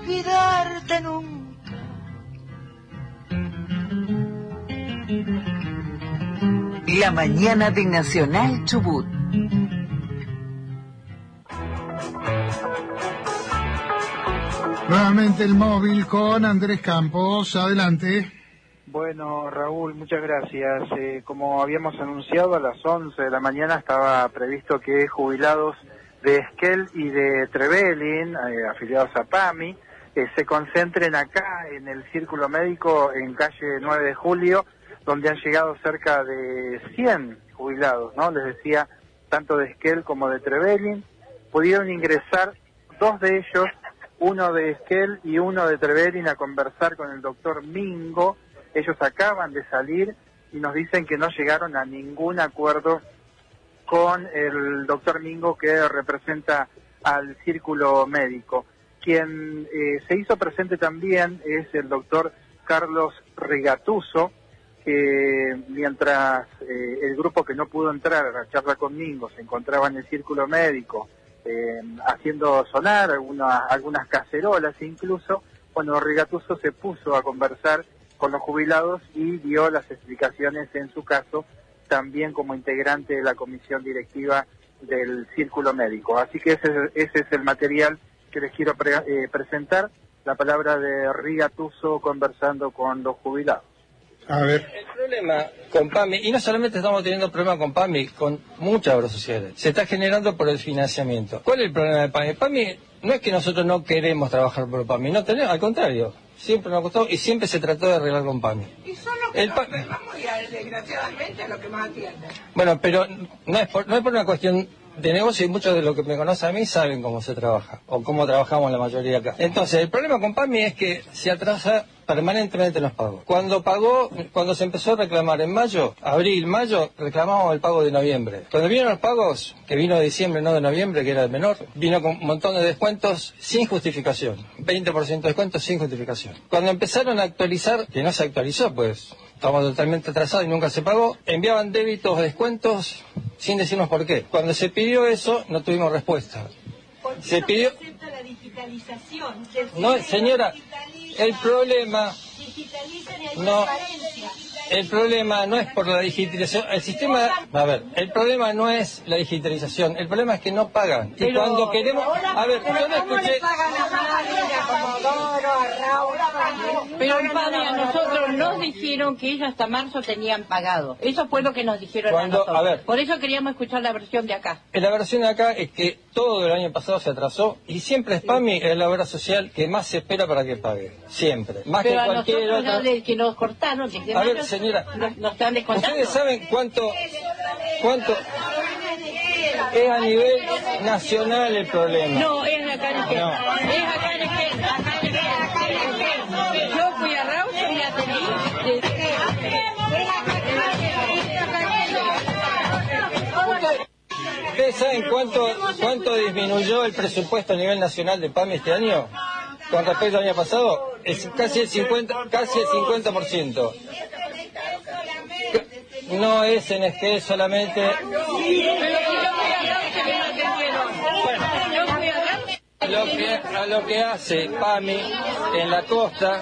olvidarte nunca. La mañana de Nacional Chubut. Nuevamente el móvil con Andrés Campos. Adelante. Bueno, Raúl, muchas gracias. Como habíamos anunciado, a las 11 de la mañana estaba previsto que jubilados de Esquel y de Trevelin, afiliados a PAMI, se concentren acá en el Círculo Médico en calle 9 de Julio, donde han llegado cerca de 100 jubilados, ¿no? Les decía, tanto de Esquel como de Trevelin. Pudieron ingresar dos de ellos, uno de Esquel y uno de Trevelin, a conversar con el doctor Mingo. Ellos acaban de salir y nos dicen que no llegaron a ningún acuerdo con el doctor Mingo, que representa al Círculo Médico. Quien se hizo presente también es el doctor Carlos Rigatuso, que mientras el grupo que no pudo entrar a la charla con Mingo se encontraba en el Círculo Médico haciendo sonar algunas cacerolas incluso, bueno, Rigatuso se puso a conversar con los jubilados y dio las explicaciones en su caso, también como integrante de la comisión directiva del Círculo Médico. Así que ese es el material que les quiero presentar, la palabra de Rigatuso conversando con los jubilados. A ver. El problema con PAMI, y no solamente estamos teniendo problemas con PAMI, con muchas obras sociales, se está generando por el financiamiento. ¿Cuál es el problema de PAMI? PAMI no es que nosotros no queremos trabajar por PAMI, no tenemos, al contrario, siempre nos ha costado y siempre se trató de arreglar con PAMI. Y son los que nos arreglamos y desgraciadamente a los que más atienden. Bueno, pero no es por una cuestión de negocio, y muchos de los que me conocen a mí saben cómo se trabaja, o cómo trabajamos la mayoría acá. Entonces, el problema con PAMI es que se atrasa permanentemente los pagos. Cuando se empezó a reclamar en mayo, mayo, reclamamos el pago de noviembre. Cuando vinieron los pagos, que vino de diciembre, no de noviembre, que era el menor, vino con un montón de descuentos sin justificación. 20% de descuentos sin justificación. Cuando empezaron a actualizar, que no se actualizó, pues estamos totalmente atrasados y nunca se pagó, enviaban débitos o descuentos sin decirnos por qué. Cuando se pidió eso, no tuvimos respuesta. Se pidió... la digitalización. No, señora, el problema no es por la digitalización. El sistema, a ver, el problema no es la digitalización, el problema es que no pagan. Y cuando queremos, a ver, yo no escuché. Pero padre, a nosotros nos dijeron que ellos hasta marzo tenían pagado. Eso fue lo que nos dijeron a nosotros. A ver, por eso queríamos escuchar la versión de acá. La versión de acá es que todo el año pasado se atrasó y siempre PAMI es la obra social que más se espera para que pague. Siempre. Más pero que cualquier otra. Que nos cortaron. A ver, señora, nos están descontando. ¿Ustedes saben cuánto es a nivel nacional el problema? No, es acá en Esquel. No. Es acá en Esquel. Yo fui a Raucho y atendí. ¿Ustedes saben cuánto disminuyó el presupuesto a nivel nacional de PAMI este año? Con respecto al año pasado, es casi el 50%. No es en Esquel solamente. Bueno, lo que hace PAMI en la costa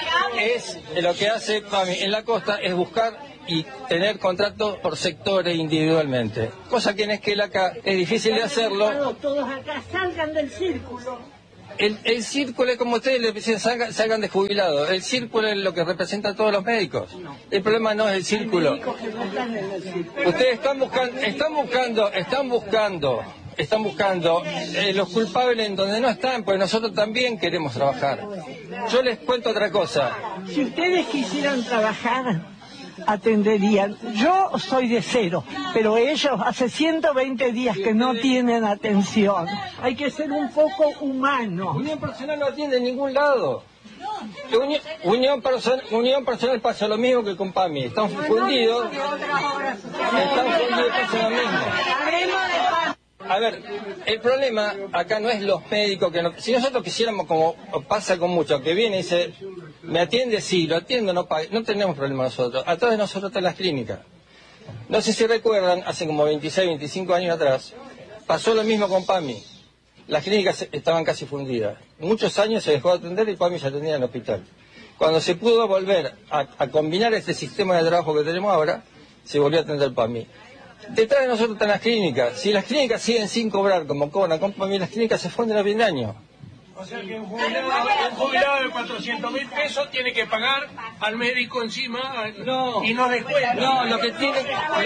es buscar y tener contratos por sectores individualmente, cosa que en Esquel acá es difícil de hacerlo. Todos acá salgan del círculo. El círculo es como ustedes le dicen, salgan de jubilados. El círculo es lo que representa a todos los médicos. El problema no es el círculo. Ustedes están buscando los culpables en donde no están, porque nosotros también queremos trabajar. Yo les cuento otra cosa. Si ustedes quisieran trabajar, atenderían. Yo soy de cero, pero ellos hace 120 días que no tienen atención. Hay que ser un poco humano. Unión Personal no atiende en ningún lado. Unión Personal pasa lo mismo que con PAMI. Están fundidos. Pasa lo mismo. A ver, el problema acá no es los médicos que no... Si nosotros quisiéramos, como pasa con muchos, que viene y dice, me atiende, sí, lo atiendo, no pague, no tenemos problema nosotros. Atrás de nosotros están las clínicas. No sé si recuerdan, hace como 26, 25 años atrás, pasó lo mismo con PAMI. las clínicas estaban casi fundidas. Muchos años se dejó de atender y el PAMI se atendía en el hospital. Cuando se pudo volver a combinar este sistema de trabajo que tenemos ahora, se volvió a atender el PAMI. Detrás de nosotros están las clínicas. Si las clínicas siguen sin cobrar como cobran con PAMI, las clínicas se funden a fin de año. O sea que un jubilado de 400.000 pesos tiene que pagar al médico encima y no descuenta. No, lo que tiene...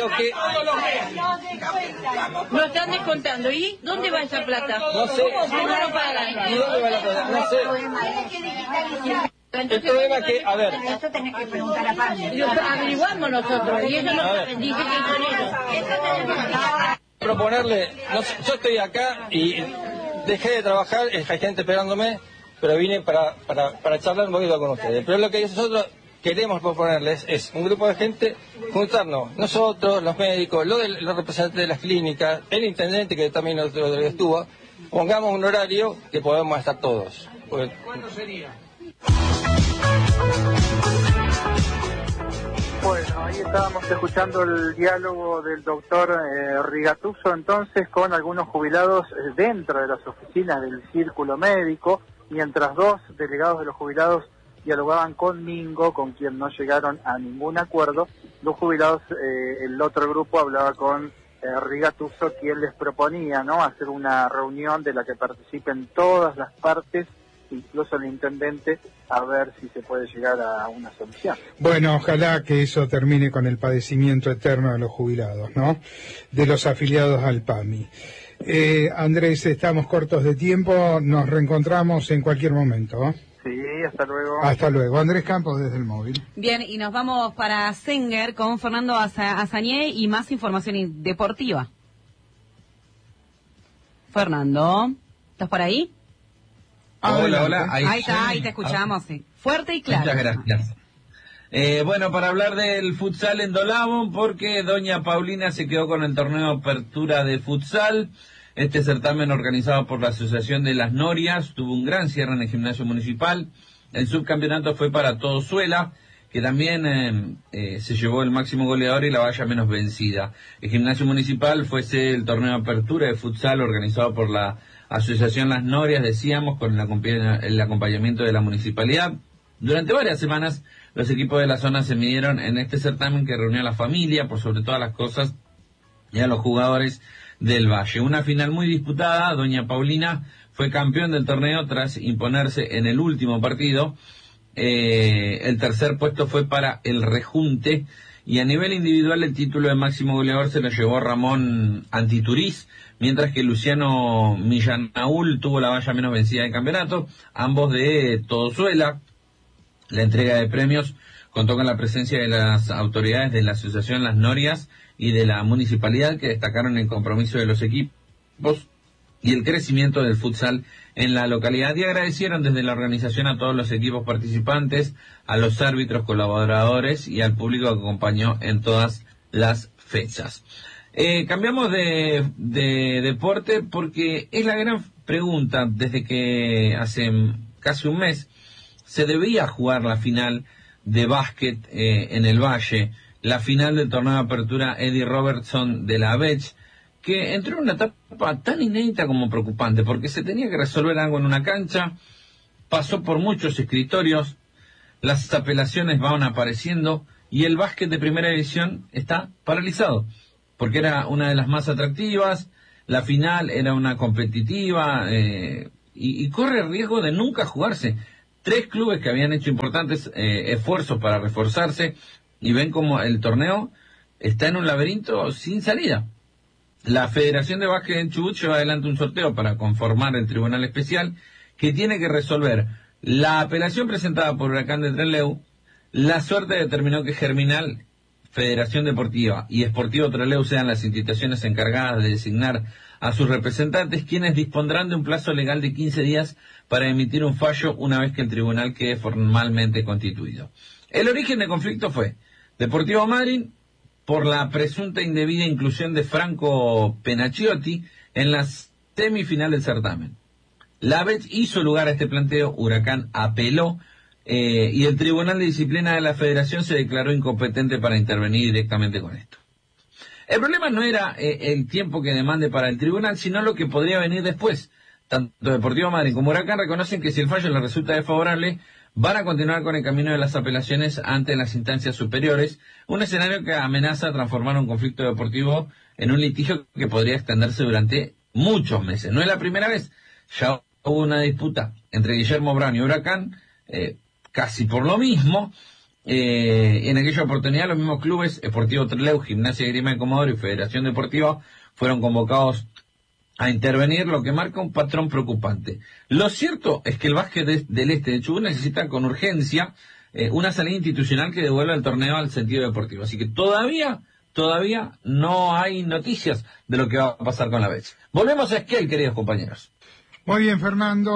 Lo están descontando. ¿Y dónde va esa plata? No sé. ¿Cómo no lo pagan? ¿Y dónde va la plata? No sé. El problema es que, a ver... Eso tenés que preguntar a Pablo. Lo averiguamos nosotros y ellos nos dicen que son ellos. Proponerle... yo estoy acá y... Dejé de trabajar, hay gente esperándome, pero vine para charlar un poquito con ustedes. Pero lo que nosotros queremos proponerles es un grupo de gente, juntarnos, nosotros, los médicos, los representantes de las clínicas, el intendente que también otro día estuvo, pongamos un horario que podamos estar todos. ¿Cuándo sería? Bueno, ahí estábamos escuchando el diálogo del doctor Rigatuso entonces con algunos jubilados dentro de las oficinas del Círculo Médico, mientras dos delegados de los jubilados dialogaban con Mingo, con quien no llegaron a ningún acuerdo. Los jubilados, el otro grupo hablaba con Rigatuso, quien les proponía, ¿no?, hacer una reunión de la que participen todas las partes, incluso el intendente, a ver si se puede llegar a una solución. Bueno, ojalá que eso termine con el padecimiento eterno de los jubilados, ¿no?, de los afiliados al PAMI. Andrés, estamos cortos de tiempo, nos reencontramos en cualquier momento. Sí, hasta luego. Hasta luego. Andrés Campos desde el móvil. Bien, y nos vamos para Senguer con Fernando Azañé y más información deportiva. Fernando, ¿estás por ahí? Hola, ahí está, ahí te escuchamos, sí. Fuerte y claro. Muchas gracias. Bueno, para hablar del futsal en Dolabón, porque doña Paulina se quedó con el torneo de apertura de futsal. Este certamen organizado por la Asociación de las Norias tuvo un gran cierre en el gimnasio municipal. El subcampeonato fue para Todosuela, que también se llevó el máximo goleador y la valla menos vencida. El gimnasio municipal fue el torneo de apertura de futsal organizado por la Asociación Las Norias, decíamos, con el acompañamiento de la municipalidad. Durante varias semanas, los equipos de la zona se midieron en este certamen que reunió a la familia, por sobre todas las cosas, y a los jugadores del Valle. Una final muy disputada. Doña Paulina fue campeón del torneo tras imponerse en el último partido. El tercer puesto fue para el Rejunte, y a nivel individual el título de máximo goleador se lo llevó Ramón Antituriz, mientras que Luciano Millanaúl tuvo la valla menos vencida del campeonato, ambos de Todosuela. La entrega de premios contó con la presencia de las autoridades de la Asociación Las Norias y de la municipalidad, que destacaron el compromiso de los equipos y el crecimiento del futsal en la localidad, y agradecieron desde la organización a todos los equipos participantes, a los árbitros, colaboradores y al público que acompañó en todas las fechas. Cambiamos de deporte porque es la gran pregunta. Desde que hace casi un mes se debía jugar la final de básquet en el Valle, la final del torneo de apertura Eddie Robertson de la ABECH, que entró en una etapa tan inédita como preocupante, porque se tenía que resolver algo en una cancha, pasó por muchos escritorios, las apelaciones van apareciendo, y el básquet de primera división está paralizado, porque era una de las más atractivas, la final era una competitiva, y corre el riesgo de nunca jugarse. 3 clubes que habían hecho importantes esfuerzos para reforzarse, y ven como el torneo está en un laberinto sin salida. La Federación de Básquet en Chubut lleva adelante un sorteo para conformar el Tribunal Especial, que tiene que resolver la apelación presentada por Huracán de Trelew. La suerte determinó que Germinal, Federación Deportiva y Esportivo Trelew sean las instituciones encargadas de designar a sus representantes, quienes dispondrán de un plazo legal de 15 días para emitir un fallo una vez que el tribunal quede formalmente constituido. El origen del conflicto fue Deportivo Madryn, por la presunta indebida inclusión de Franco Penacciotti en la semifinal del certamen. La ABECH hizo lugar a este planteo, Huracán apeló, y el Tribunal de Disciplina de la Federación se declaró incompetente para intervenir directamente con esto. El problema no era el tiempo que demande para el tribunal, sino lo que podría venir después. Tanto Deportivo Madryn como Huracán reconocen que si el fallo les resulta desfavorable, van a continuar con el camino de las apelaciones ante las instancias superiores, un escenario que amenaza transformar un conflicto deportivo en un litigio que podría extenderse durante muchos meses. No es la primera vez, ya hubo una disputa entre Guillermo Brown y Huracán, casi por lo mismo. En aquella oportunidad los mismos clubes, Sportivo Trelew, Gimnasia y Grima de Comodoro y Federación Deportiva, fueron convocados a intervenir, lo que marca un patrón preocupante. Lo cierto es que el básquet del Este de Chubut necesita con urgencia una salida institucional que devuelva el torneo al sentido deportivo. Así que todavía no hay noticias de lo que va a pasar con la BECH. Volvemos a Esquel, queridos compañeros. Muy bien, Fernando,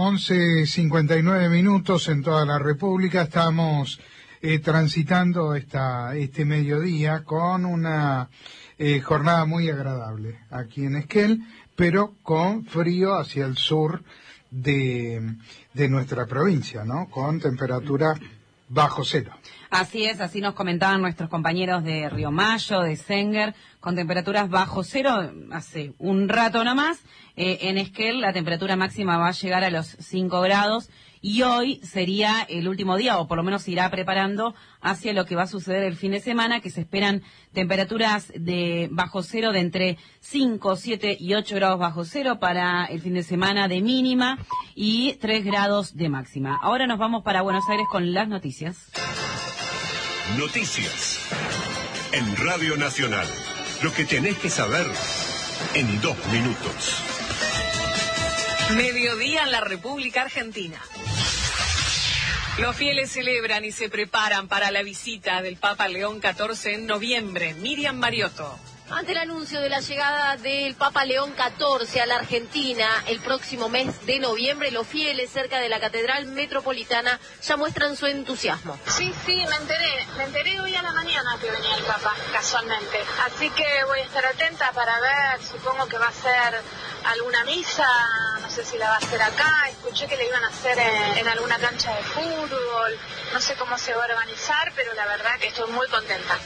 11:59 minutos en toda la República. Estamos transitando este mediodía con una jornada muy agradable aquí en Esquel, pero con frío hacia el sur de nuestra provincia, ¿no? Con temperatura bajo cero. Así es, así nos comentaban nuestros compañeros de Río Mayo, de Senger, con temperaturas bajo cero hace un rato nomás. En Esquel la temperatura máxima va a llegar a los 5 grados y hoy sería el último día, o por lo menos se irá preparando hacia lo que va a suceder el fin de semana, que se esperan temperaturas de bajo cero de entre 5, 7 y 8 grados bajo cero para el fin de semana de mínima y 3 grados de máxima. Ahora nos vamos para Buenos Aires con las noticias. Noticias en Radio Nacional. Lo que tenés que saber en 2 minutos. Mediodía en la República Argentina. Los fieles celebran y se preparan para la visita del Papa León XIV en noviembre. Miriam Mariotto. Ante el anuncio de la llegada del Papa León XIV a la Argentina el próximo mes de noviembre, los fieles cerca de la Catedral Metropolitana ya muestran su entusiasmo. Sí, me enteré hoy a la mañana que venía el Papa, casualmente. Así que voy a estar atenta para ver, supongo que va a ser alguna misa, no sé si la va a hacer acá, escuché que la iban a hacer en alguna cancha de fútbol, no sé cómo se va a organizar, pero la verdad que estoy muy contenta.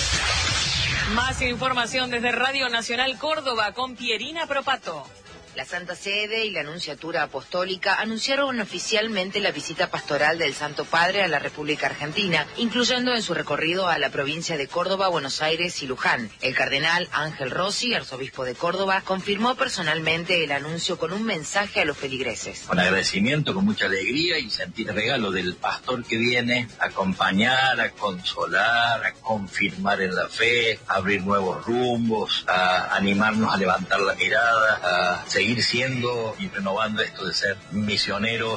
Más información desde Radio Nacional Córdoba con Pierina Propato. La Santa Sede y la Nunciatura Apostólica anunciaron oficialmente la visita pastoral del Santo Padre a la República Argentina, incluyendo en su recorrido a la provincia de Córdoba, Buenos Aires y Luján. El cardenal Ángel Rossi, arzobispo de Córdoba, confirmó personalmente el anuncio con un mensaje a los feligreses. Con agradecimiento, con mucha alegría y sentir regalo del pastor que viene a acompañar, a consolar, a confirmar en la fe, a abrir nuevos rumbos, a animarnos a levantar la mirada, a seguir siendo y renovando esto de ser misionero.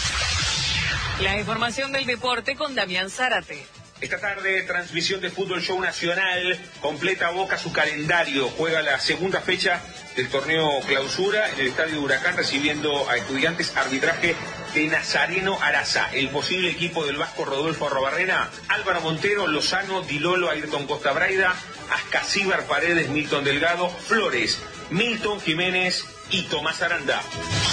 La información del deporte con Damián Zárate. Esta tarde, transmisión de Fútbol Show Nacional, completa Boca su calendario, juega la segunda fecha del torneo Clausura en el estadio de Huracán, recibiendo a Estudiantes, arbitraje de Nazareno Araza. El posible equipo del vasco Rodolfo Arrobarrena: Álvaro Montero, Lozano, Dilolo, Ayrton Costa Braida, Ascasíbar Paredes, Milton Delgado, Flores, Milton Jiménez y Tomás Aranda.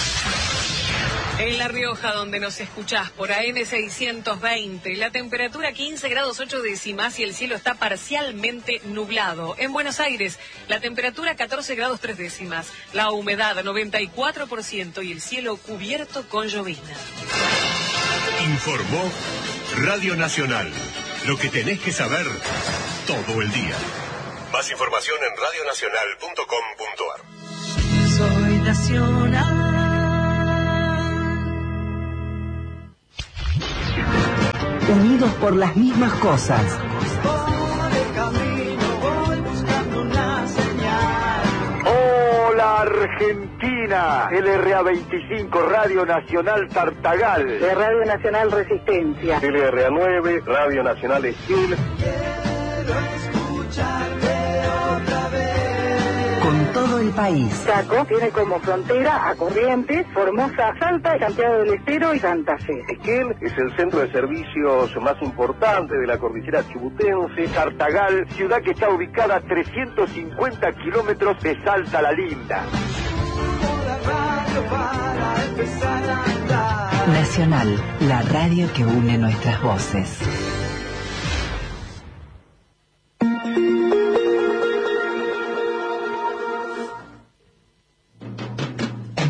En La Rioja, donde nos escuchás por AM620, la temperatura 15 grados 8 décimas y el cielo está parcialmente nublado. En Buenos Aires, la temperatura 14 grados 3 décimas, la humedad 94% y el cielo cubierto con llovizna. Informó Radio Nacional. Lo que tenés que saber todo el día. Más información en radionacional.com.ar. Soy nacional. Unidos por las mismas cosas. Hola Argentina, LRA 25, Radio Nacional Tartagal. De Radio Nacional Resistencia. LRA 9, Radio Nacional Esquel. Con todo el país. Chaco tiene como frontera a Corrientes, Formosa, Salta, Santiago del Estero y Santa Fe. Esquel es el centro de servicios más importante de la cordillera chubutense. Tartagal, ciudad que está ubicada a 350 kilómetros de Salta la Linda. Nacional, la radio que une nuestras voces.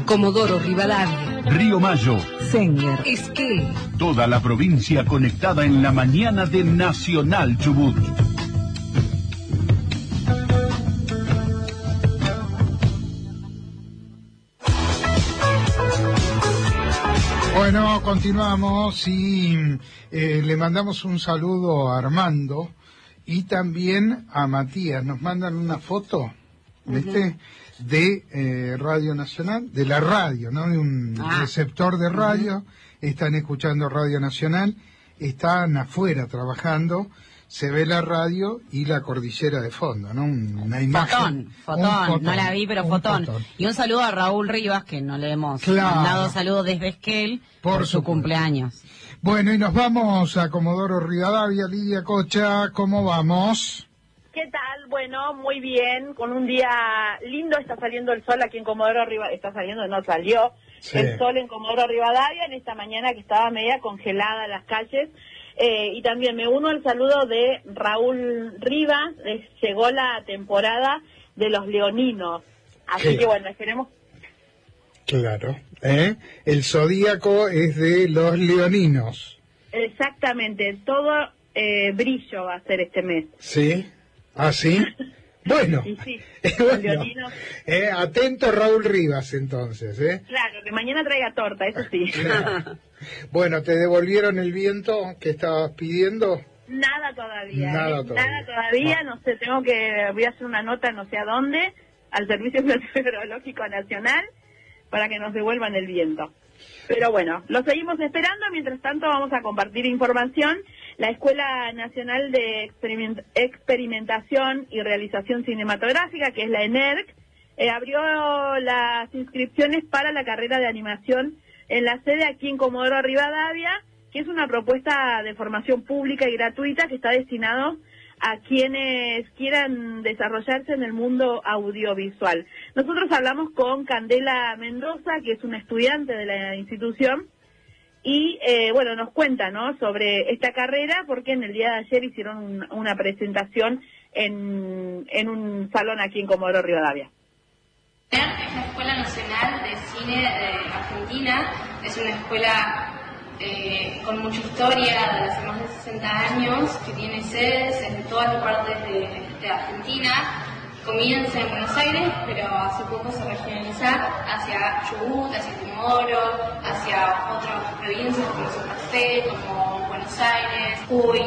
Comodoro Rivadavia, Río Mayo, Senguer, Esquel. toda la provincia conectada en la mañana de Nacional Chubut. Bueno, continuamos y le mandamos un saludo a Armando y también a Matías. Nos mandan una foto, ¿viste? De Radio Nacional, de la radio, ¿no? De un receptor de radio. Están escuchando Radio Nacional, están afuera trabajando, se ve la radio y la cordillera de fondo, ¿no? Una imagen. Fotón, no la vi, pero fotón. Y un saludo a Raúl Rivas, que no le hemos mandado saludos desde Esquel por su cumpleaños. Bueno, y nos vamos a Comodoro Rivadavia. Lidia Cocha, ¿cómo vamos? ¿Qué tal? Bueno, muy bien, con un día lindo, está saliendo el sol aquí en Comodoro Rivadavia, salió el sol en Comodoro Rivadavia en esta mañana que estaba media congelada en las calles, y también me uno al saludo de Raúl Rivas, llegó la temporada de los leoninos, así que bueno, esperemos. Claro, el zodíaco es de los leoninos. Exactamente, todo brillo va a ser este mes. Sí. ¿Ah, sí? Bueno, sí. Bueno, atento Raúl Rivas entonces, Claro, que mañana traiga torta, eso sí. Claro. Bueno, ¿te devolvieron el viento que estabas pidiendo? Nada todavía. Nada todavía. No sé, voy a hacer una nota no sé a dónde, al Servicio Meteorológico Nacional, para que nos devuelvan el viento. Pero bueno, lo seguimos esperando. Mientras tanto vamos a compartir información. La Escuela Nacional de Experimentación y Realización Cinematográfica, que es la ENERC, abrió las inscripciones para la carrera de animación en la sede aquí en Comodoro Rivadavia, que es una propuesta de formación pública y gratuita que está destinado a quienes quieran desarrollarse en el mundo audiovisual. Nosotros hablamos con Candela Mendoza, que es una estudiante de la institución, y bueno, nos cuenta, ¿no?, sobre esta carrera, porque en el día de ayer hicieron una presentación en un salón aquí en Comodoro Rivadavia. Es la Escuela Nacional de Cine de Argentina, es una escuela con mucha historia, de hace más de 60 años, que tiene sedes en todas las partes de Argentina. Comienza en Buenos Aires, pero hace poco se regionaliza hacia Chubut, hacia Comodoro, hacia otras provincias como Santa Fe, como Buenos Aires, Jujuy,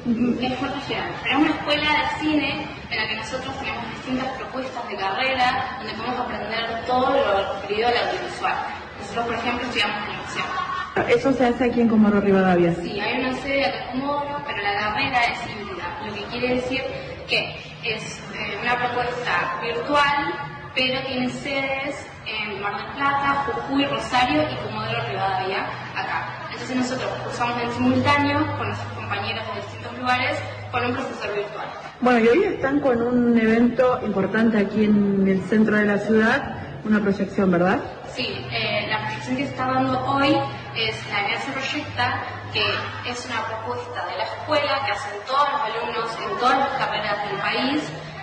es fuerte llegando. Pero es una escuela de cine en la que nosotros tenemos distintas propuestas de carrera, donde podemos aprender todo lo referido al audiovisual. Nosotros, por ejemplo, estudiamos animación. ¿Eso se hace aquí en Comodoro Rivadavia? Sí, hay una sede acá en Comodoro, pero la carrera es híbrida, lo que quiere decir que es una propuesta virtual, pero tiene sedes en Mar del Plata, Jujuy, Rosario y Comodoro Rivadavia, acá. Entonces nosotros cursamos en simultáneo con nuestros compañeros de distintos lugares con un profesor virtual. Bueno, y hoy están con un evento importante aquí en el centro de la ciudad, una proyección, ¿verdad? Sí, la proyección que se está dando hoy es la ENERC se proyecta, que es una propuesta de la escuela que hacen todos los alumnos en todas las carreras del país,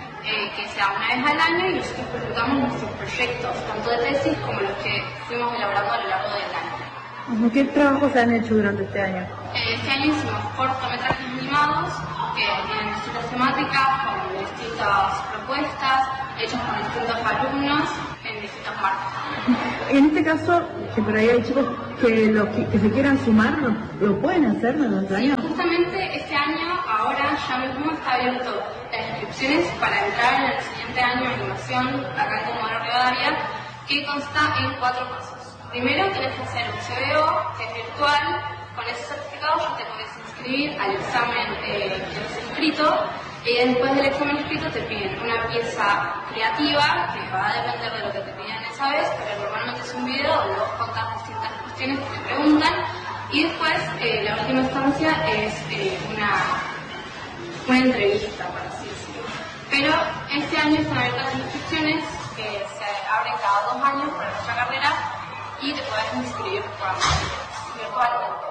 que se da una vez al año, y nosotros presentamos nuestros proyectos, tanto de tesis como los que fuimos elaborando a lo largo del año. ¿Qué trabajos se han hecho durante este año? Este año hicimos cortometrajes animados que tienen distintas temáticas, con distintas propuestas, hechos por distintos alumnos en distintas marcas. En este caso, que por ahí hay chicos que se quieran sumar, ¿lo pueden hacer durante el año? Justamente este año, ahora ya mismo está abierto las inscripciones para entrar en el siguiente año de animación acá en Comodoro Rivadavia, que consta en 4 pasos. Primero tenés que hacer un CBO, que es virtual. Con ese certificado ya te podés inscribir al examen que has inscrito, y después del examen escrito te piden una pieza creativa, que va a depender de lo que te piden esa vez, pero normalmente es un video donde vos contás distintas cuestiones que te preguntan, y después la última instancia es una entrevista, por así decirlo. Pero este año están abiertas las inscripciones, que se abren cada 2 años para nuestra carrera, y te podés inscribir virtualmente.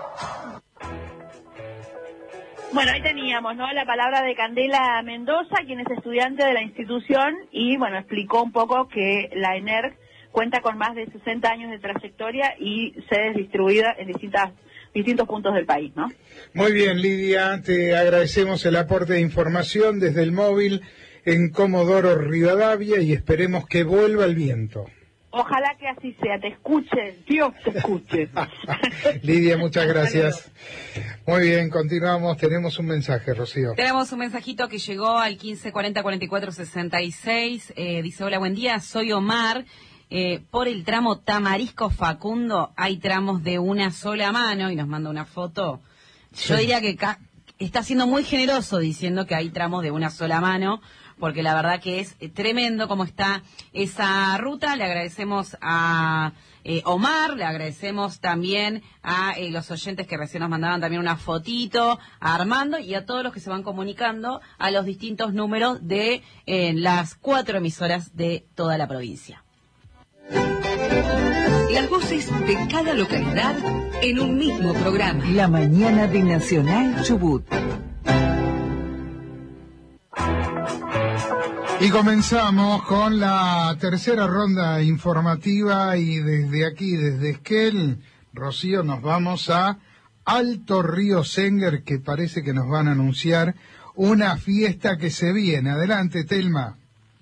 Bueno, ahí teníamos, ¿no?, la palabra de Candela Mendoza, quien es estudiante de la institución, y bueno, explicó un poco que la ENERC cuenta con más de 60 años de trayectoria y sedes distribuidas en distintos puntos del país, ¿no? Muy bien, Lidia, te agradecemos el aporte de información desde el móvil en Comodoro Rivadavia y esperemos que vuelva el viento. Ojalá que así sea, te escuche, Dios te escuche. Lidia, muchas gracias. Muy bien, continuamos, tenemos un mensaje, Rocío. Tenemos un mensajito que llegó al 1540-4466, dice, hola, buen día, soy Omar. Por el tramo Tamarisco Facundo hay tramos de una sola mano y nos manda una foto. Yo diría que está siendo muy generoso diciendo que hay tramos de una sola mano, porque la verdad que es tremendo cómo está esa ruta. Le agradecemos a Omar, le agradecemos también a los oyentes que recién nos mandaban también una fotito, a Armando y a todos los que se van comunicando a los distintos números de las 4 emisoras de toda la provincia. Las voces de cada localidad en un mismo programa. La mañana de Nacional Chubut. Y comenzamos con la tercera ronda informativa y desde aquí, desde Esquel, Rocío, nos vamos a Alto Río Senguer, que parece que nos van a anunciar una fiesta que se viene. Adelante, Telma.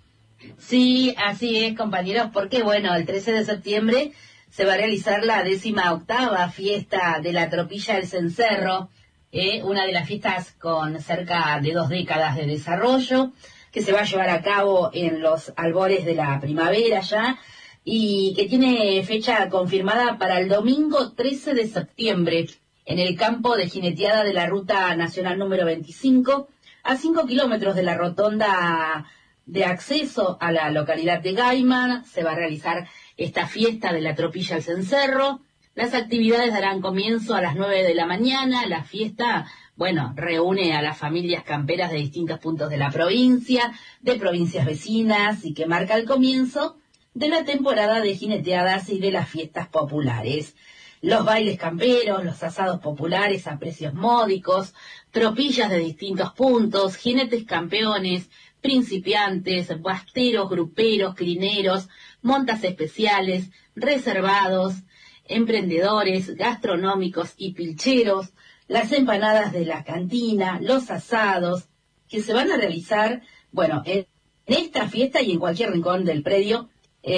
Sí, así es, compañeros, porque bueno, el 13 de septiembre se va a realizar la 18ª fiesta de la Tropilla del Cencerro, una de las fiestas con cerca de 2 décadas de desarrollo, que se va a llevar a cabo en los albores de la primavera ya, y que tiene fecha confirmada para el domingo 13 de septiembre, en el campo de jineteada de la Ruta Nacional número 25, a 5 kilómetros de la rotonda de acceso a la localidad de Gaiman. Se va a realizar esta fiesta de la Tropilla al Cencerro. Las actividades darán comienzo a las 9 de la mañana. La fiesta, bueno, reúne a las familias camperas de distintos puntos de la provincia, de provincias vecinas, y que marca el comienzo de la temporada de jineteadas y de las fiestas populares. Los bailes camperos, los asados populares a precios módicos, tropillas de distintos puntos, jinetes campeones, principiantes, basteros, gruperos, clineros, montas especiales, reservados, emprendedores, gastronómicos y pilcheros, las empanadas de la cantina, los asados, que se van a realizar, bueno, en esta fiesta y en cualquier rincón del predio.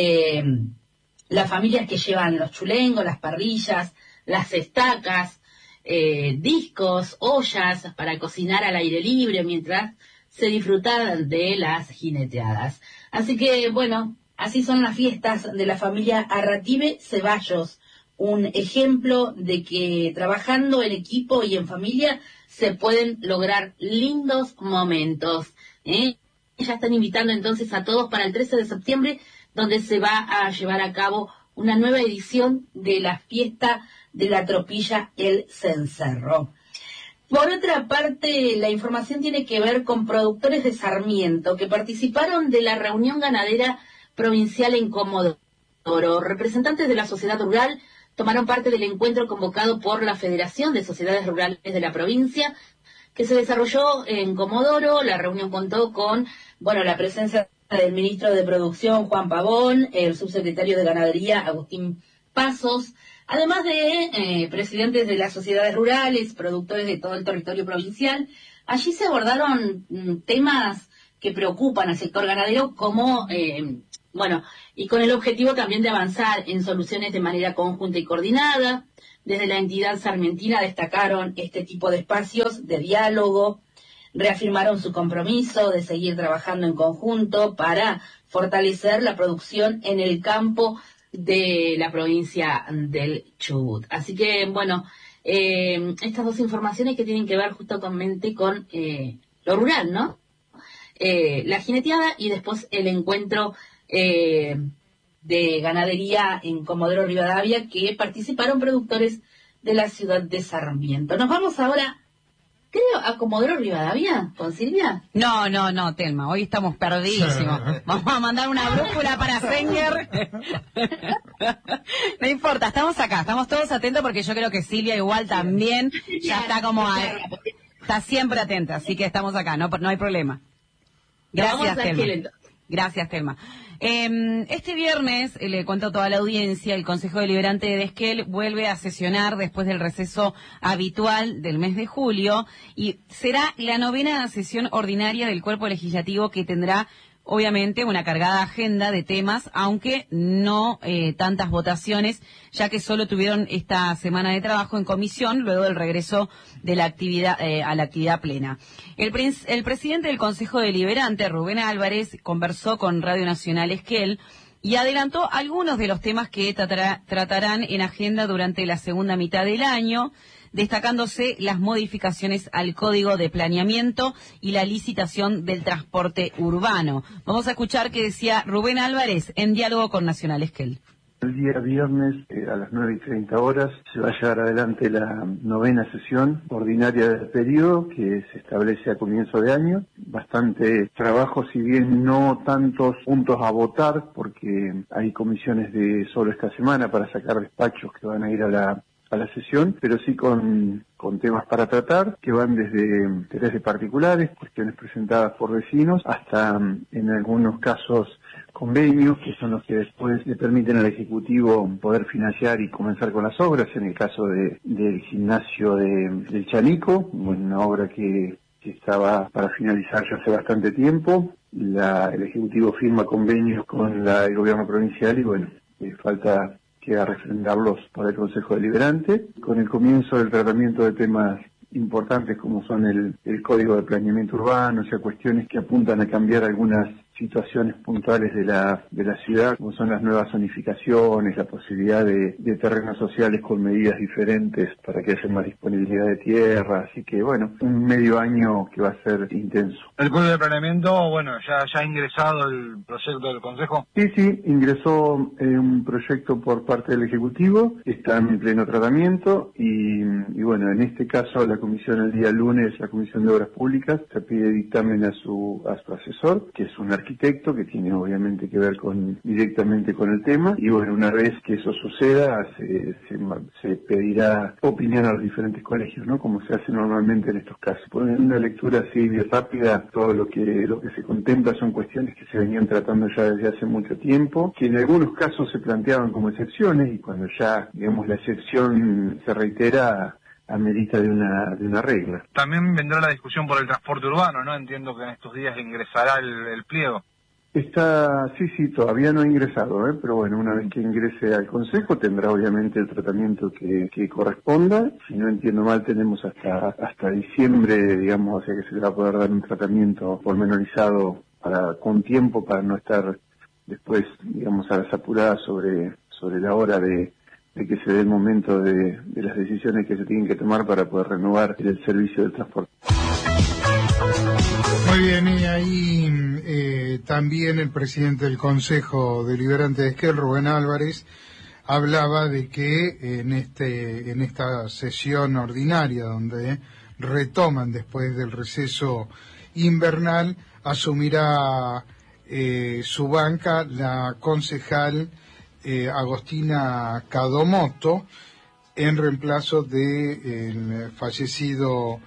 Las familias que llevan los chulengos, las parrillas, las estacas, discos, ollas para cocinar al aire libre mientras se disfrutan de las jineteadas. Así que, bueno, así son las fiestas de la familia Arrative Ceballos, un ejemplo de que trabajando en equipo y en familia se pueden lograr lindos momentos. Ya están invitando entonces a todos para el 13 de septiembre, donde se va a llevar a cabo una nueva edición de la fiesta de la Tropilla El Cencerro. Por otra parte, la información tiene que ver con productores de Sarmiento que participaron de la reunión ganadera provincial en Comodoro. Representantes de la sociedad rural tomaron parte del encuentro convocado por la Federación de Sociedades Rurales de la provincia, que se desarrolló en Comodoro. La reunión contó con, bueno, la presencia del ministro de Producción, Juan Pavón, el subsecretario de Ganadería, Agustín Pasos, además de presidentes de las sociedades rurales, productores de todo el territorio provincial. Allí se abordaron temas que preocupan al sector ganadero, como, bueno, y con el objetivo también de avanzar en soluciones de manera conjunta y coordinada. Desde la entidad sarmientina destacaron este tipo de espacios de diálogo, reafirmaron su compromiso de seguir trabajando en conjunto para fortalecer la producción en el campo de la provincia del Chubut. Así que, bueno, estas dos informaciones que tienen que ver justamente con lo rural, ¿no? La jineteada y después el encuentro de ganadería en Comodoro Rivadavia, que participaron productores de la ciudad de Sarmiento. Nos vamos ahora, creo, a Comodoro Rivadavia, con Silvia. No, Telma, hoy estamos perdidísimos. Vamos a mandar una brújula para Senger. No importa, estamos acá, estamos todos atentos, porque yo creo que Silvia igual también ya está como está siempre atenta, así que estamos acá, no hay problema. Gracias, Telma. Gracias, Telma. Este viernes, le cuento a toda la audiencia, el Consejo Deliberante de Esquel vuelve a sesionar después del receso habitual del mes de julio y será la 9ª sesión ordinaria del cuerpo legislativo que tendrá obviamente una cargada agenda de temas, aunque no tantas votaciones, ya que solo tuvieron esta semana de trabajo en comisión luego del regreso de la actividad a la actividad plena. El presidente del Consejo Deliberante, Rubén Álvarez, conversó con Radio Nacional Esquel y adelantó algunos de los temas que tratarán en agenda durante la segunda mitad del año, destacándose las modificaciones al Código de Planeamiento y la licitación del transporte urbano. Vamos a escuchar qué decía Rubén Álvarez en diálogo con Nacional Esquel. El día viernes a las 9:30 se va a llevar adelante la 9ª sesión ordinaria del periodo que se establece a comienzo de año. Bastante trabajo, si bien no tantos puntos a votar, porque hay comisiones de solo esta semana para sacar despachos que van a ir a la sesión, pero sí con temas para tratar, que van desde intereses particulares, cuestiones presentadas por vecinos, hasta en algunos casos convenios, que son los que después le permiten al Ejecutivo poder financiar y comenzar con las obras, en el caso del gimnasio del Chanico, una obra que estaba para finalizar ya hace bastante tiempo. El Ejecutivo firma convenios con el Gobierno provincial y bueno, falta queda refrendarlos por el Consejo Deliberante, con el comienzo del tratamiento de temas importantes como son el Código de Planeamiento Urbano, o sea, cuestiones que apuntan a cambiar algunas situaciones puntuales de la ciudad, como son las nuevas zonificaciones, la posibilidad de terrenos sociales con medidas diferentes para que haya más disponibilidad de tierra, así que bueno, un medio año que va a ser intenso. ¿El Código de Planeamiento, bueno, ya ha ingresado el proyecto del Consejo? Sí, ingresó un proyecto por parte del Ejecutivo, está en pleno tratamiento y bueno, en este caso la comisión el día lunes, la Comisión de Obras Públicas, se pide dictamen a su asesor, que es un arquitecto que tiene obviamente que ver directamente con el tema, y bueno, una vez que eso suceda se pedirá opinión a los diferentes colegios, ¿no? Como se hace normalmente en estos casos. Por una lectura así rápida, todo lo que se contempla son cuestiones que se venían tratando ya desde hace mucho tiempo, que en algunos casos se planteaban como excepciones, y cuando ya, digamos, la excepción se reitera, amerita de una regla. También vendrá la discusión por el transporte urbano, ¿no? Entiendo que en estos días ingresará el pliego. Sí, todavía no ha ingresado, pero bueno, una vez que ingrese al Consejo tendrá obviamente el tratamiento que corresponda. Si no entiendo mal, tenemos hasta diciembre, digamos, o sea que se le va a poder dar un tratamiento pormenorizado con tiempo para no estar después, digamos, a las apuradas sobre la hora de que se dé el momento de las decisiones que se tienen que tomar para poder renovar el servicio del transporte. Muy bien, y ahí también el presidente del Consejo Deliberante de Esquel, Rubén Álvarez, hablaba de que en esta sesión ordinaria donde retoman después del receso invernal, asumirá su banca la concejal Agostina Cadomoto, en reemplazo del fallecido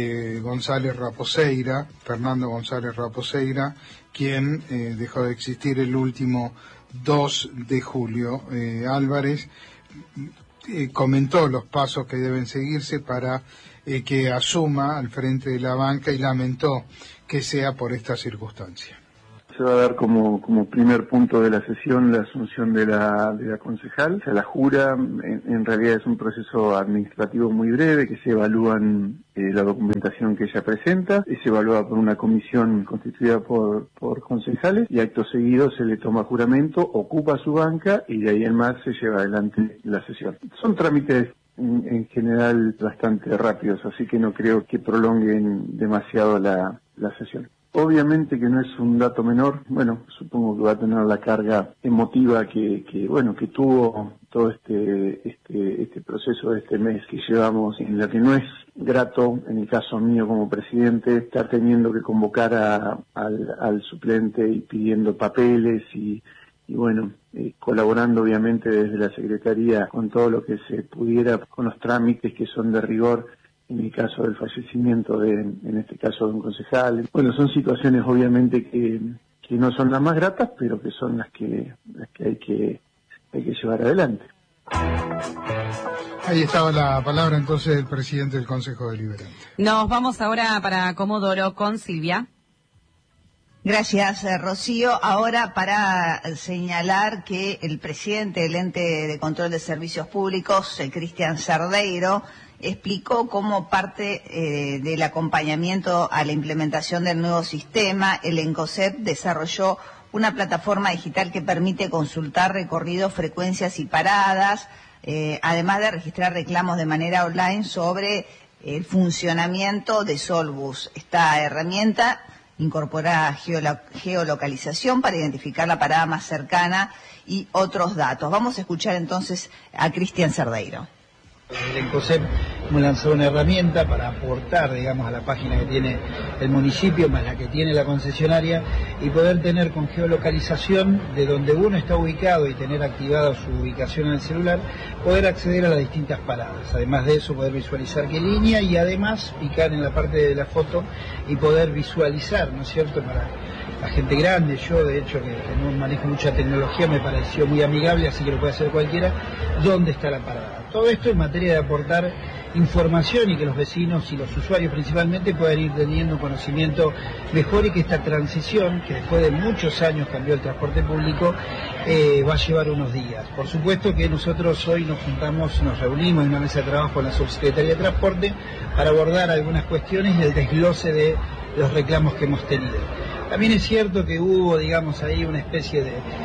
Fernando González Raposeira, quien dejó de existir el último 2 de julio. Álvarez comentó los pasos que deben seguirse para que asuma al frente de la banca y lamentó que sea por esta circunstancia. Se va a dar como primer punto de la sesión la asunción de la concejal. Se la jura, en realidad es un proceso administrativo muy breve, que se evalúan la documentación que ella presenta, y se evalúa por una comisión constituida por concejales, y acto seguido se le toma juramento, ocupa su banca, y de ahí en más se lleva adelante la sesión. Son trámites en general bastante rápidos, así que no creo que prolonguen demasiado la sesión. Obviamente que no es un dato menor, bueno, supongo que va a tener la carga emotiva que tuvo todo este proceso de este mes que llevamos, en la que no es grato, en el caso mío como presidente, estar teniendo que convocar al suplente y pidiendo papeles y colaborando obviamente desde la Secretaría con todo lo que se pudiera, con los trámites que son de rigor, en el caso del fallecimiento en este caso de un concejal. Bueno, son situaciones obviamente que que no son las más gratas, pero que son las que hay que llevar adelante. Ahí estaba la palabra entonces del presidente del Consejo Deliberante. Nos vamos ahora para Comodoro con Silvia. Gracias, Rocío. Ahora para señalar que el presidente del Ente de Control de Servicios Públicos, Cristian Cerdeiro, explicó cómo parte del acompañamiento a la implementación del nuevo sistema, el ENCOSEP desarrolló una plataforma digital que permite consultar recorridos, frecuencias y paradas, además de registrar reclamos de manera online sobre el funcionamiento de Solbus. Esta herramienta incorpora geolocalización para identificar la parada más cercana y otros datos. Vamos a escuchar entonces a Cristian Cerdeiro. El ENCOSEP hemos lanzado una herramienta para aportar, digamos, a la página que tiene el municipio, más la que tiene la concesionaria, y poder tener con geolocalización de donde uno está ubicado y tener activada su ubicación en el celular, poder acceder a las distintas paradas. Además de eso, poder visualizar qué línea y además picar en la parte de la foto y poder visualizar, ¿no es cierto?, para la gente grande. Yo, de hecho, que no manejo mucha tecnología, me pareció muy amigable, así que lo puede hacer cualquiera, dónde está la parada. Todo esto en materia de aportar información y que los vecinos y los usuarios principalmente puedan ir teniendo conocimiento mejor, y que esta transición, que después de muchos años cambió el transporte público, va a llevar unos días. Por supuesto que nosotros hoy nos reunimos en una mesa de trabajo con la Subsecretaría de Transporte para abordar algunas cuestiones y el desglose de los reclamos que hemos tenido. También es cierto que hubo, digamos, ahí una especie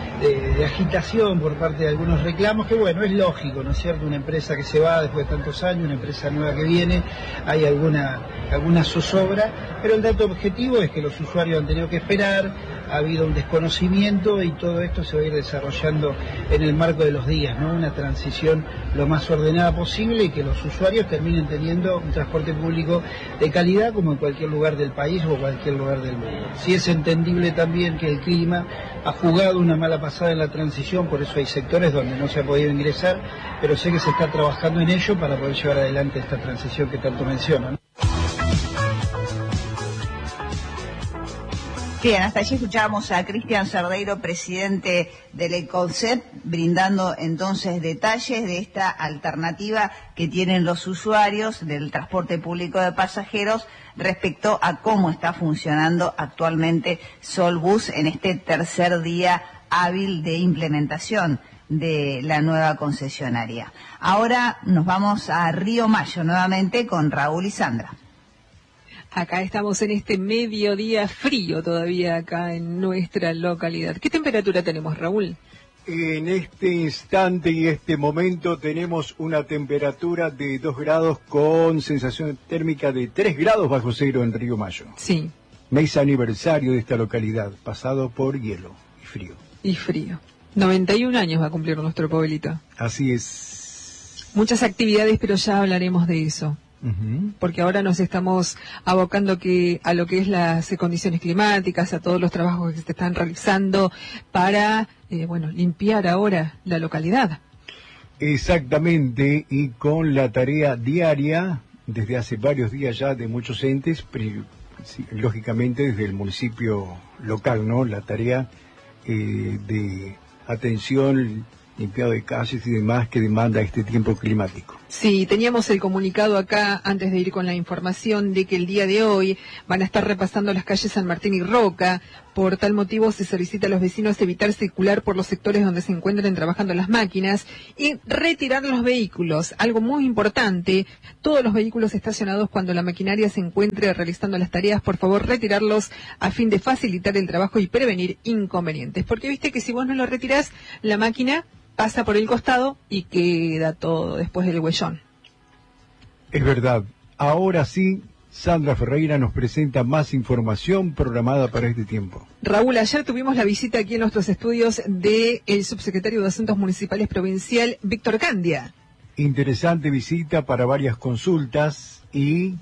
de agitación por parte de algunos reclamos, que bueno, es lógico, ¿no es cierto? Una empresa que se va después de tantos años, una empresa nueva que viene, hay alguna zozobra, pero el dato objetivo es que los usuarios han tenido que esperar, ha habido un desconocimiento y todo esto se va a ir desarrollando en el marco de los días, ¿no? Una transición lo más ordenada posible y que los usuarios terminen teniendo un transporte público de calidad como en cualquier lugar del país o cualquier lugar del mundo. Sí es entendible también que el clima ha jugado una mala pasada en la transición, por eso hay sectores donde no se ha podido ingresar, pero sé que se está trabajando en ello para poder llevar adelante esta transición que tanto mencionan, ¿no? Bien, hasta allí escuchábamos a Cristian Cerdeiro, presidente del ENCOSEP, brindando entonces detalles de esta alternativa que tienen los usuarios del transporte público de pasajeros respecto a cómo está funcionando actualmente Solbus en este tercer día hábil de implementación de la nueva concesionaria. Ahora nos vamos a Río Mayo nuevamente con Raúl y Sandra. Acá estamos en este mediodía frío todavía acá en nuestra localidad. ¿Qué temperatura tenemos, Raúl? En este instante y este momento tenemos una temperatura de 2 grados con sensación térmica de 3 grados bajo cero en Río Mayo. Sí. Mes aniversario de esta localidad, pasado por hielo y frío. Y frío. 91 años va a cumplir nuestro pueblito. Así es. Muchas actividades, pero ya hablaremos de eso. Porque ahora nos estamos abocando a lo que es las condiciones climáticas, a todos los trabajos que se están realizando para, limpiar ahora la localidad. Exactamente, y con la tarea diaria, desde hace varios días ya, de muchos entes, lógicamente desde el municipio local, ¿no? La tarea de atención, limpiado de calles y demás que demanda este tiempo climático. Sí, teníamos el comunicado acá antes de ir con la información de que el día de hoy van a estar repasando las calles San Martín y Roca. Por tal motivo se solicita a los vecinos evitar circular por los sectores donde se encuentren trabajando las máquinas y retirar los vehículos. Algo muy importante, todos los vehículos estacionados cuando la maquinaria se encuentre realizando las tareas, por favor retirarlos a fin de facilitar el trabajo y prevenir inconvenientes. Porque viste que si vos no lo retirás, la máquina pasa por el costado y queda todo después del huellón. Es verdad. Ahora sí, Sandra Ferreira nos presenta más información programada para este tiempo. Raúl, ayer tuvimos la visita aquí en nuestros estudios del subsecretario de Asuntos Municipales Provincial, Víctor Candia. Interesante visita para varias consultas y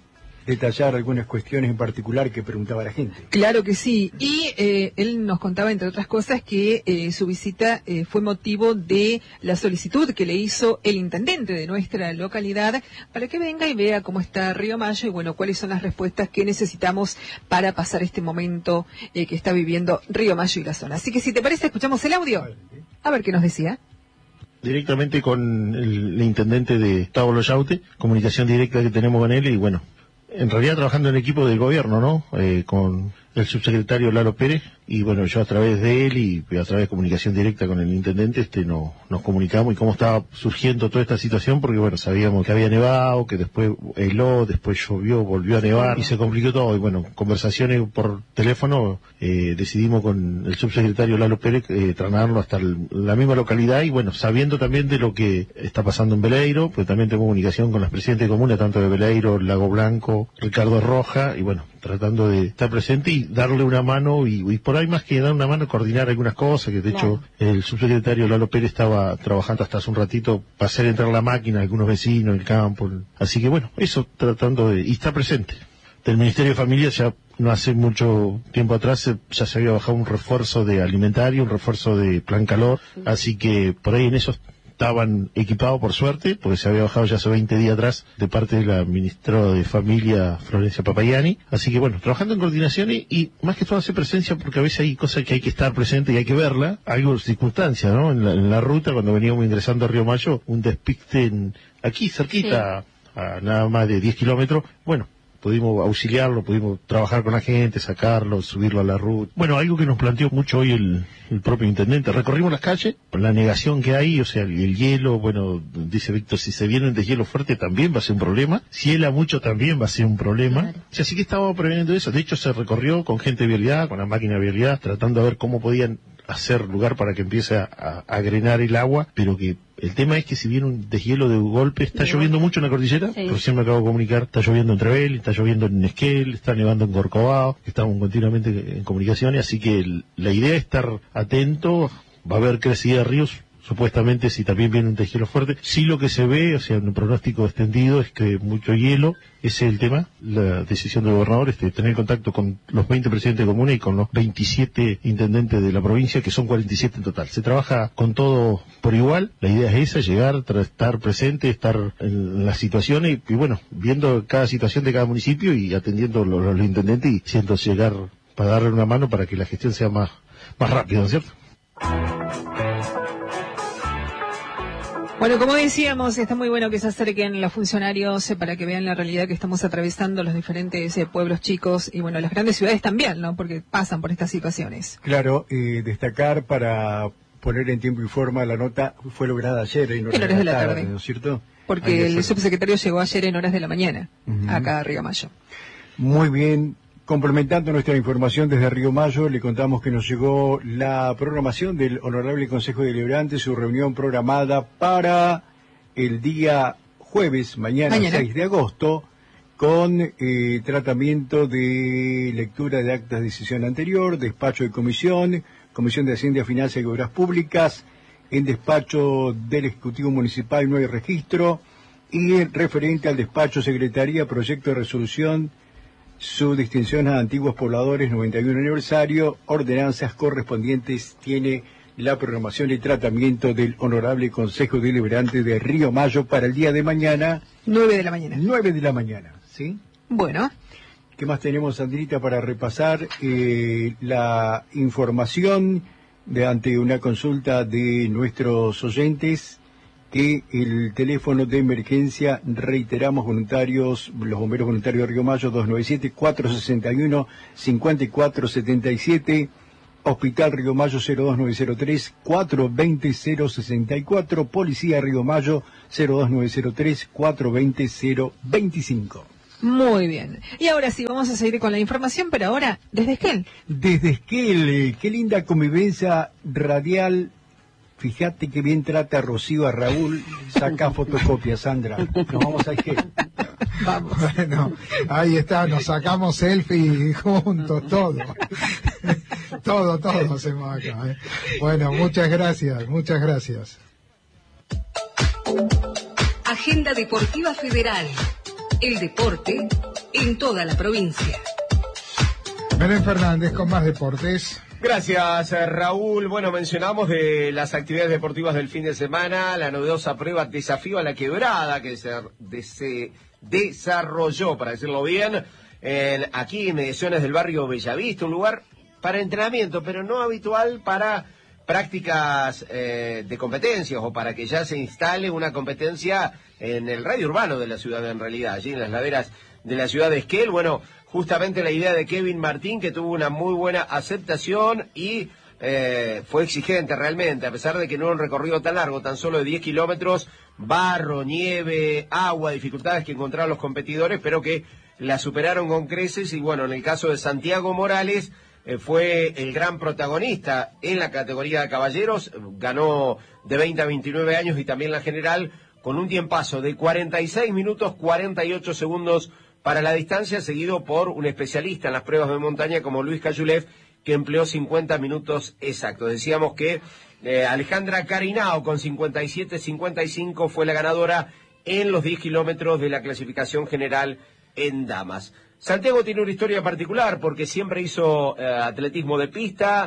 detallar algunas cuestiones en particular que preguntaba la gente. Claro que sí, y él nos contaba, entre otras cosas, que su visita fue motivo de la solicitud que le hizo el intendente de nuestra localidad para que venga y vea cómo está Río Mayo y, bueno, cuáles son las respuestas que necesitamos para pasar este momento que está viviendo Río Mayo y la zona. Así que, si te parece, escuchamos el audio. A ver qué nos decía. Directamente con el intendente de Tábolo Yaute, comunicación directa que tenemos con él y, bueno, en realidad trabajando en equipo del gobierno, ¿no? Con el subsecretario Lalo Pérez, y bueno, yo a través de él y a través de comunicación directa con el intendente nos comunicamos y cómo estaba surgiendo toda esta situación, porque bueno, sabíamos que había nevado, que después heló, después llovió, volvió a nevar y se complicó todo, y bueno, conversaciones por teléfono, decidimos con el subsecretario Lalo Pérez trasladarlo hasta la misma localidad y bueno, sabiendo también de lo que está pasando en Beleiro, pues también tengo comunicación con las presidentes de comunas, tanto de Beleiro, Lago Blanco, Ricardo Roja, y bueno, tratando de estar presente y darle una mano y por ahí más que dar una mano, coordinar algunas cosas, que de hecho el subsecretario Lalo Pérez estaba trabajando hasta hace un ratito para hacer entrar la máquina a algunos vecinos, el campo, así que bueno, eso tratando de, y está presente. Del Ministerio de Familia ya no hace mucho tiempo atrás ya se había bajado un refuerzo de alimentario, un refuerzo de plan calor, así que por ahí en eso estaban equipados por suerte, porque se había bajado ya hace 20 días atrás de parte de la ministra de Familia, Florencia Papayani. Así que bueno, trabajando en coordinaciones y más que todo hacer presencia, porque a veces hay cosas que hay que estar presente y hay que verla. Hay circunstancias, ¿no? En la ruta, cuando veníamos ingresando a Río Mayo, un despiste aquí cerquita, a nada más de 10 kilómetros. Bueno, pudimos auxiliarlo, pudimos trabajar con la gente, sacarlo, subirlo a la ruta. Bueno, algo que nos planteó mucho hoy el propio intendente. Recorrimos las calles, la negación que hay, o sea, el hielo, bueno, dice Víctor, si se vienen de hielo fuerte también va a ser un problema. Si hela mucho también va a ser un problema. Claro. O sea, así que estábamos preveniendo eso. De hecho, se recorrió con gente de vialidad, con la máquina de vialidad, tratando de ver cómo podían hacer lugar para que empiece a drenar el agua, pero que el tema es que si viene un deshielo de golpe, está lloviendo mucho en la cordillera, recién me acabo de comunicar, está lloviendo en Trevel, está lloviendo en Esquel, está nevando en Corcovado, estamos continuamente en comunicaciones, así que la idea es estar atento, va a haber crecida de ríos, supuestamente si también viene un deshielo fuerte. Sí, lo que se ve, o sea, en un pronóstico extendido, es que mucho hielo, ese es el tema, la decisión del gobernador es tener contacto con los 20 presidentes de comuna y con los 27 intendentes de la provincia, que son 47 en total. Se trabaja con todo por igual, la idea es esa, llegar, estar presente, estar en las situaciones y bueno, viendo cada situación de cada municipio y atendiendo a los intendentes y siendo llegar para darle una mano para que la gestión sea más rápida, ¿no es cierto? Bueno, como decíamos, está muy bueno que se acerquen los funcionarios para que vean la realidad que estamos atravesando los diferentes pueblos chicos y, bueno, las grandes ciudades también, ¿no? Porque pasan por estas situaciones. Claro, destacar para poner en tiempo y forma, la nota fue lograda ayer en horas de la tarde, ¿no es cierto? Porque el subsecretario llegó ayer en horas de la mañana, acá a Río Mayo. Muy bien. Complementando nuestra información desde Río Mayo, le contamos que nos llegó la programación del Honorable Consejo Deliberante, su reunión programada para el día jueves, mañana 6 de agosto, con tratamiento de lectura de actas de sesión anterior, despacho de comisión, Comisión de Hacienda, Finanzas y Obras Públicas, en despacho del Ejecutivo Municipal no hay registro, y referente al despacho Secretaría, proyecto de resolución, su distinción a antiguos pobladores, 91 aniversario, ordenanzas correspondientes, tiene la programación y tratamiento del Honorable Consejo Deliberante de Río Mayo para el día de mañana. 9 de la mañana. 9 de la mañana, ¿sí? Bueno. ¿Qué más tenemos, Sandrita, para repasar la información ante una consulta de nuestros oyentes? Que el teléfono de emergencia, reiteramos, voluntarios, los bomberos voluntarios de Río Mayo, 297-461-5477, Hospital Río Mayo 02903-420-064, Policía Río Mayo 02903-420-025. Muy bien. Y ahora sí, vamos a seguir con la información, pero ahora, desde Esquel. Desde Esquel, qué linda convivencia radial. Fíjate que bien trata Rocío a Raúl, saca fotocopia, Sandra. Nos vamos a Esquel. Vamos. Bueno, ahí está, nos sacamos selfie juntos, todo. todo hacemos acá. Bueno, muchas gracias. Agenda Deportiva Federal. El deporte en toda la provincia. Belén Fernández con más deportes. Gracias, Raúl. Bueno, mencionamos de las actividades deportivas del fin de semana, la novedosa prueba Desafío a la Quebrada que se desarrolló, para decirlo bien, aquí en Mediaciones del barrio Bellavista, un lugar para entrenamiento, pero no habitual para prácticas de competencias o para que ya se instale una competencia en el radio urbano de la ciudad, en realidad, allí en las laderas de la ciudad de Esquel. Bueno, justamente la idea de Kevin Martín, que tuvo una muy buena aceptación y fue exigente realmente, a pesar de que no era un recorrido tan largo, tan solo de 10 kilómetros, barro, nieve, agua, dificultades que encontraron los competidores, pero que la superaron con creces. Y bueno, en el caso de Santiago Morales, fue el gran protagonista en la categoría de caballeros, ganó de 20 a 29 años y también la general, con un tiempazo de 46 minutos 48 segundos para la distancia, seguido por un especialista en las pruebas de montaña como Luis Cayulev, que empleó 50 minutos exactos. Decíamos que Alejandra Carinao con 57-55 fue la ganadora en los 10 kilómetros de la clasificación general en damas. Santiago tiene una historia particular porque siempre hizo atletismo de pista,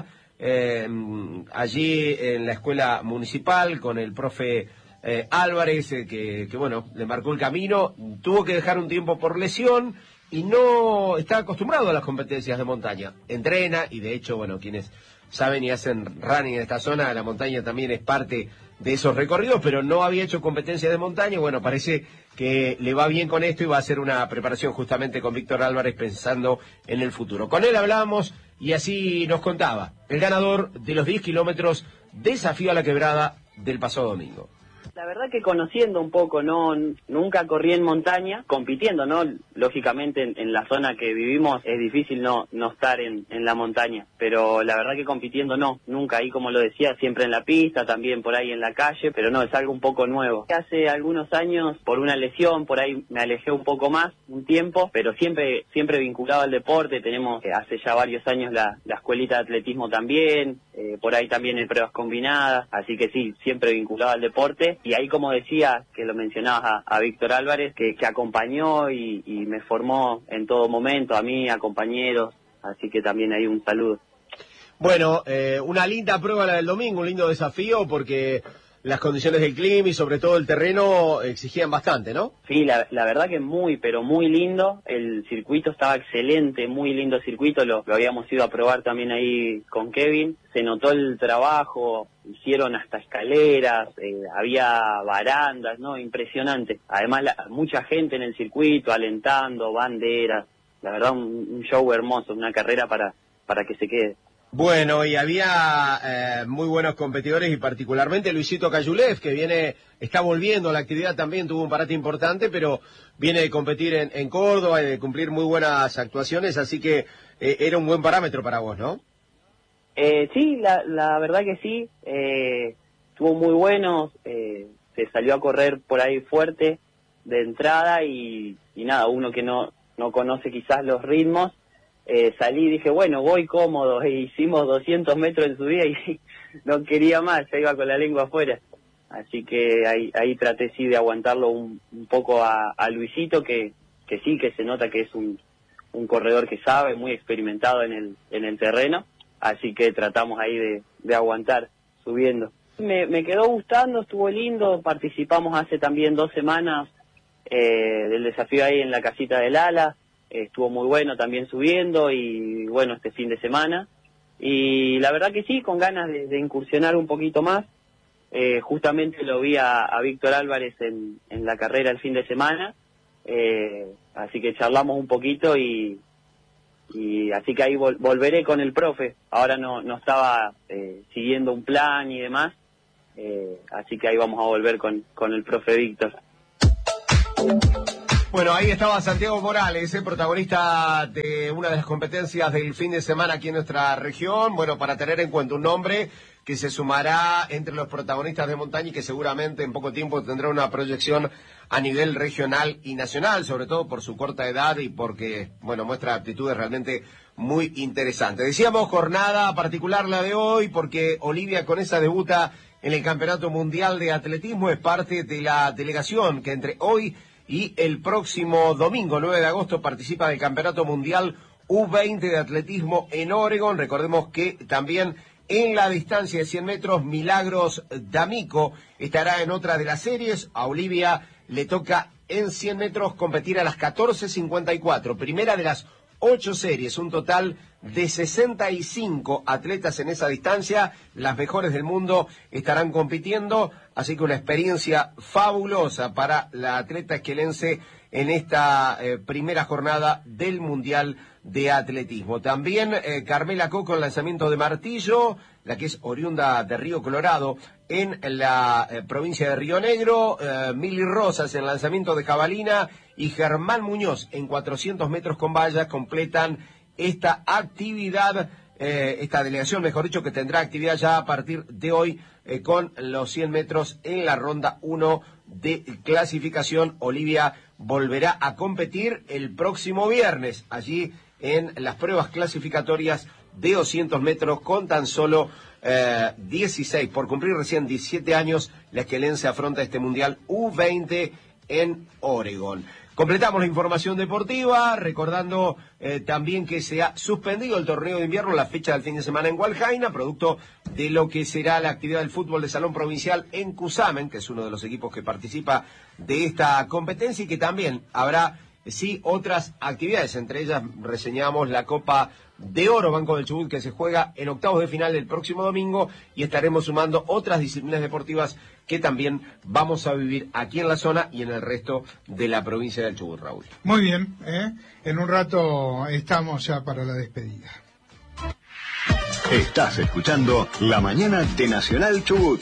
allí en la escuela municipal con el profe Álvarez, que bueno, le marcó el camino. Tuvo que dejar un tiempo por lesión y no está acostumbrado a las competencias de montaña. Entrena y de hecho, bueno, quienes saben y hacen running en esta zona, la montaña también es parte de esos recorridos, pero no había hecho competencias de montaña. Bueno, parece que le va bien con esto y va a hacer una preparación justamente con Víctor Álvarez pensando en el futuro. Con él hablábamos y así nos contaba el ganador de los 10 kilómetros Desafío a la Quebrada del pasado domingo. La verdad que conociendo un poco, nunca corrí en montaña, compitiendo, ¿no? Lógicamente en la zona que vivimos es difícil no estar en la montaña, pero la verdad que compitiendo nunca, ahí como lo decía, siempre en la pista, también por ahí en la calle, pero no, es algo un poco nuevo. Hace algunos años, por una lesión, por ahí me alejé un poco más, un tiempo, pero siempre vinculado al deporte. Tenemos hace ya varios años la escuelita de atletismo también, por ahí también en pruebas combinadas, así que sí, siempre vinculado al deporte. Y ahí, como decía, que lo mencionabas a Víctor Álvarez, que acompañó y me formó en todo momento, a mí, a compañeros, así que también hay un saludo. Bueno, una linda prueba la del domingo, un lindo desafío, porque las condiciones del clima y sobre todo el terreno exigían bastante, ¿no? Sí, la verdad que muy, pero muy lindo. El circuito estaba excelente, muy lindo circuito, lo habíamos ido a probar también ahí con Kevin. Se notó el trabajo, hicieron hasta escaleras, había barandas, ¿no? Impresionante. Además, mucha gente en el circuito, alentando, banderas. La verdad, un show hermoso, una carrera para que se quede. Bueno, y había muy buenos competidores y particularmente Luisito Cayulev, que está volviendo a la actividad también, tuvo un parate importante, pero viene de competir en Córdoba y de cumplir muy buenas actuaciones, así que era un buen parámetro para vos, ¿no? Sí, la verdad que sí, estuvo muy bueno, se salió a correr por ahí fuerte de entrada y nada, uno que no conoce quizás los ritmos, salí y dije, bueno, voy cómodo, e hicimos 200 metros en subida y no quería más, ya iba con la lengua afuera. Así que ahí traté sí de aguantarlo un poco a Luisito, que sí, que se nota que es un corredor que sabe, muy experimentado en el terreno, así que tratamos ahí de aguantar subiendo. Me quedó gustando, estuvo lindo, participamos hace también 2 semanas del desafío ahí en la casita del Ala. Estuvo muy bueno también subiendo y bueno, este fin de semana. Y la verdad que sí, con ganas de incursionar un poquito más. Justamente lo vi a Víctor Álvarez en la carrera el fin de semana. Así que charlamos un poquito y así que ahí volveré con el profe. Ahora no estaba siguiendo un plan y demás. Así que ahí vamos a volver con el profe Víctor. Bueno, ahí estaba Santiago Morales, protagonista de una de las competencias del fin de semana aquí en nuestra región. Bueno, para tener en cuenta un nombre que se sumará entre los protagonistas de montaña y que seguramente en poco tiempo tendrá una proyección a nivel regional y nacional, sobre todo por su corta edad y porque, bueno, muestra aptitudes realmente muy interesantes. Decíamos jornada particular la de hoy porque Olivia Conesa debuta en el Campeonato Mundial de Atletismo, es parte de la delegación que entre hoy y el próximo domingo, 9 de agosto, participa del Campeonato Mundial U20 de Atletismo en Oregon. Recordemos que también en la distancia de 100 metros, Milagros D'Amico estará en otra de las series. A Olivia le toca en 100 metros competir a las 14:54, primera de las 8 series, un total de 65 atletas en esa distancia, las mejores del mundo estarán compitiendo, así que una experiencia fabulosa para la atleta esquelense en esta primera jornada del Mundial de Atletismo. También Carmela Coco en lanzamiento de martillo, la que es oriunda de Río Colorado, en la provincia de Río Negro, Mili Rosas en lanzamiento de jabalina y Germán Muñoz en 400 metros con vallas completan esta actividad, esta delegación, mejor dicho, que tendrá actividad ya a partir de hoy con los 100 metros en la ronda 1 de clasificación. Olivia volverá a competir el próximo viernes, allí en las pruebas clasificatorias de 200 metros con tan solo 16, por cumplir recién 17 años, la esquelense afronta este Mundial U20 en Oregon. Completamos la información deportiva, recordando también que se ha suspendido el torneo de invierno, la fecha del fin de semana en Hualjaina, producto de lo que será la actividad del fútbol de salón provincial en Cusamen, que es uno de los equipos que participa de esta competencia, y que también habrá, sí, otras actividades, entre ellas reseñamos la Copa de Oro Banco del Chubut, que se juega en octavos de final el próximo domingo, y estaremos sumando otras disciplinas deportivas que también vamos a vivir aquí en la zona y en el resto de la provincia del Chubut, Raúl. Muy bien, en un rato estamos ya para la despedida. Estás escuchando La Mañana de Nacional Chubut.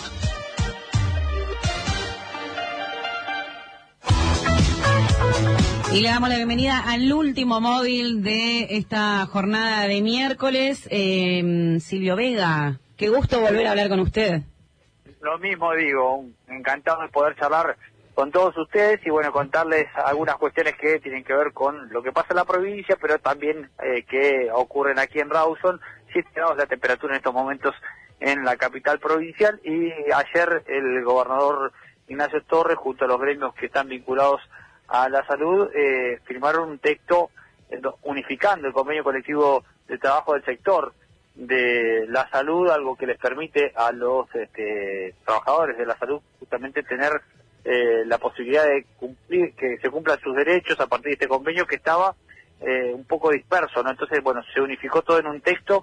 Y le damos la bienvenida al último móvil de esta jornada de miércoles, Silvio Vega. Qué gusto volver a hablar con usted. Lo mismo digo, encantado de poder charlar con todos ustedes y bueno, contarles algunas cuestiones que tienen que ver con lo que pasa en la provincia, pero también que ocurren aquí en Rawson. 7 grados la temperatura en estos momentos en la capital provincial, y ayer el gobernador Ignacio Torres, junto a los gremios que están vinculados a la salud, firmaron un texto unificando el convenio colectivo de trabajo del sector de la salud, algo que les permite a los trabajadores de la salud justamente tener la posibilidad de cumplir, que se cumplan sus derechos a partir de este convenio que estaba un poco disperso, ¿no? Entonces, bueno, se unificó todo en un texto,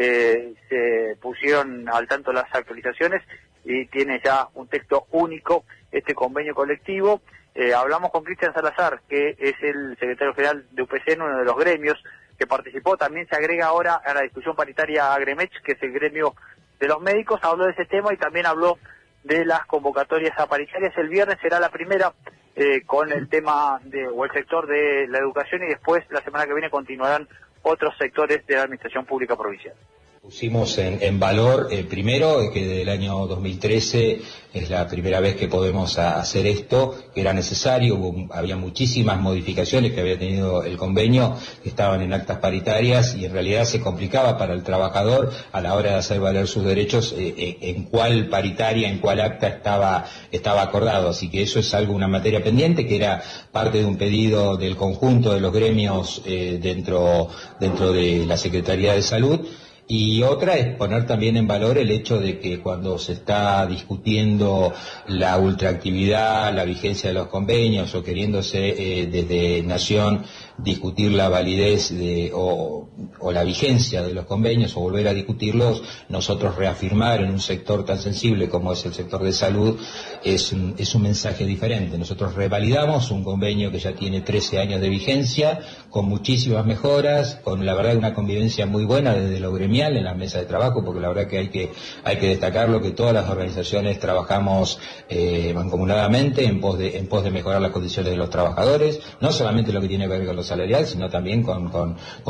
se pusieron al tanto las actualizaciones y tiene ya un texto único este convenio colectivo. Hablamos con Cristian Salazar, que es el secretario general de UPCN, uno de los gremios que participó. También se agrega ahora a la discusión paritaria Agremech, que es el gremio de los médicos. Habló de ese tema y también habló de las convocatorias a paritarias. El viernes será la primera con el tema o el sector de la educación, y después la semana que viene continuarán otros sectores de la administración pública provincial. Pusimos en valor, primero, que desde el año 2013 es la primera vez que podemos hacer esto, que era necesario. Había muchísimas modificaciones que había tenido el convenio, que estaban en actas paritarias, y en realidad se complicaba para el trabajador a la hora de hacer valer sus derechos en cuál paritaria, en cuál acta estaba acordado. Así que eso es una materia pendiente, que era parte de un pedido del conjunto de los gremios dentro de la Secretaría de Salud. Y otra es poner también en valor el hecho de que cuando se está discutiendo la ultraactividad, la vigencia de los convenios, o queriéndose desde Nación discutir la validez o la vigencia de los convenios, o volver a discutirlos, nosotros reafirmar en un sector tan sensible como es el sector de salud es un mensaje diferente. Nosotros revalidamos un convenio que ya tiene 13 años de vigencia, con muchísimas mejoras, con la verdad una convivencia muy buena desde lo gremial en la mesa de trabajo, porque la verdad que hay que destacarlo, que todas las organizaciones trabajamos mancomunadamente en pos de mejorar las condiciones de los trabajadores, no solamente lo que tiene que ver con los salariales, sino también con